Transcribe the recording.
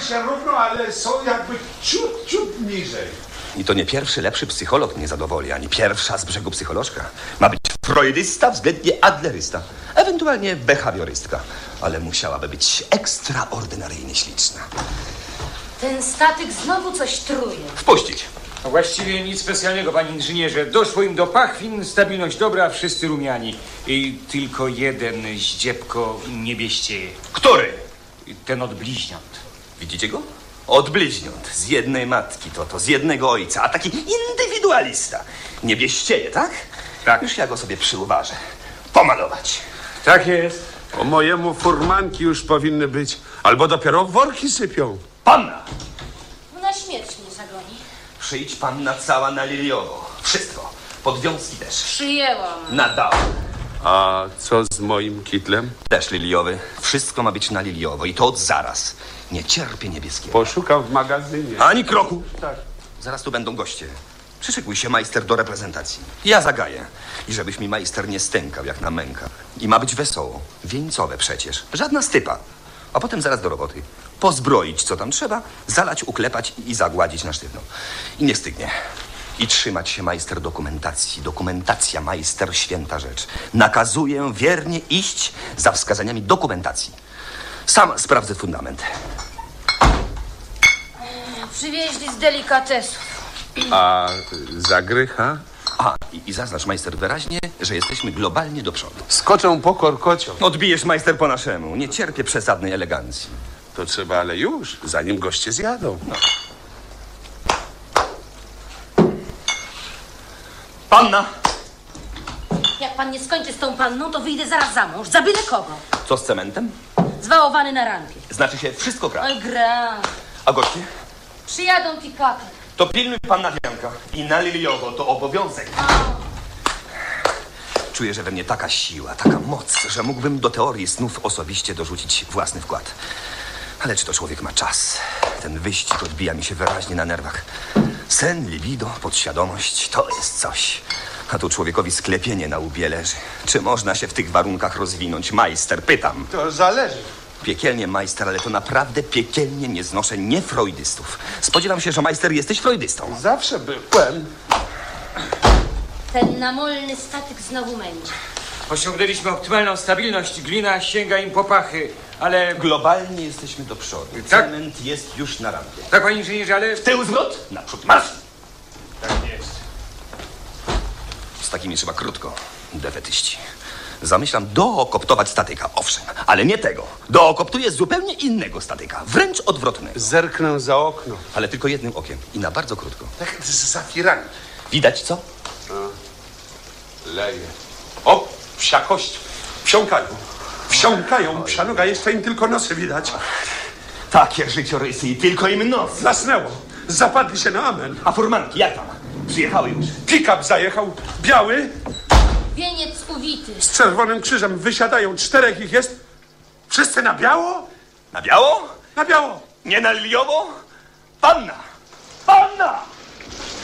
trzymają się równo, ale są jakby ciut niżej. I to nie pierwszy lepszy psycholog mnie zadowoli, ani pierwsza z brzegu psycholożka. Ma być freudysta, względnie adlerysta, ewentualnie behawiorystka. Ale musiałaby być ekstraordynaryjnie śliczna. Ten statek znowu coś truje. Wpuścić. No właściwie nic specjalnego, panie inżynierze. Doszło im do pachwin, stabilność dobra, wszyscy rumiani. I tylko jeden zdziepko nie bieścieje. Który? Ten od bliźniąt. Widzicie go? Od bliźniąt. Z jednej matki to z jednego ojca. A taki indywidualista. Nie bieścieje, tak? Tak. Już ja go sobie przyuważę. Pomalować. Tak jest. Po mojemu furmanki już powinny być. Albo dopiero worki sypią. Panna! Na śmierć mnie zagoni. Przyjdź panna cała na liliowo. Wszystko. Podwiązki też. Przyjęłam. Na dał. A co z moim kitlem? Też liliowy. Wszystko ma być na liliowo i to od zaraz. Nie cierpię niebieskiego. Poszukam w magazynie. Ani kroku. Tak. Zaraz tu będą goście. Przyszykuj się, majster, do reprezentacji. Ja zagaję. I żebyś mi majster nie stękał jak na mękach. I ma być wesoło. Wieńcowe przecież. Żadna stypa. A potem zaraz do roboty. Pozbroić, co tam trzeba, zalać, uklepać i zagładzić na sztywno. I nie stygnie. I trzymać się, majster, dokumentacji. Dokumentacja, majster, święta rzecz. Nakazuję wiernie iść za wskazaniami dokumentacji. Sam sprawdzę fundament. Przywieźli z delikatesów. A zagrycha? A, i zaznacz, majster, wyraźnie, że jesteśmy globalnie do przodu. Skoczą po korkocią. Odbijesz, majster, po naszemu. Nie cierpię przesadnej elegancji. To trzeba, ale już, zanim goście zjadą. No. Panna! Jak pan nie skończy z tą panną, to wyjdę zaraz za mąż. Za byle kogo. Co z cementem? Zwałowany na rampie. Znaczy się wszystko gra. Oj, gra. A goście? Przyjadą pick-upy. To pilnuj panna Wianka. I na liliowo to obowiązek. Czuję, że we mnie taka siła, taka moc, że mógłbym do teorii snów osobiście dorzucić własny wkład. Ale czy to człowiek ma czas? Ten wyścig odbija mi się wyraźnie na nerwach. Sen, libido, podświadomość, to jest coś. A tu człowiekowi sklepienie na łbie leży. Czy można się w tych warunkach rozwinąć? Majster, pytam. To zależy. Piekielnie, majster, ale to naprawdę piekielnie nie znoszę niefreudystów. Spodziewam się, że majster jesteś freudystą. Zawsze byłem. Ten namolny statek znowu męczy. Osiągnęliśmy optymalną stabilność. Glina sięga im po pachy, ale... Globalnie jesteśmy do przodu. Tak. Cement jest już na rampie. Tak, panie inżynierze, ale... W tył zwrot, naprzód marsz! Tak jest. Z takimi trzeba krótko, defetyści. Zamyślam dookoptować statyka, owszem, ale nie tego. Dookoptuję zupełnie innego statyka, wręcz odwrotnego. Zerknę za okno. Ale tylko jednym okiem i na bardzo krótko. Tak z zafirami. Widać co? Leje. O, psia kość. Wsiąkają. Wsiąkają. Psia noga, jeszcze im tylko nosy widać. Takie życiorysy i tylko im nos. Zasnęło. Zapadli się na amen. A furmanki, jak tam? Przyjechały już. Pick-up zajechał. Biały. Wieniec uwity. Z czerwonym krzyżem. Wysiadają. 4 ich jest. Wszyscy na biało? Na biało? Na biało. Nie na liliowo? Panna! Panna!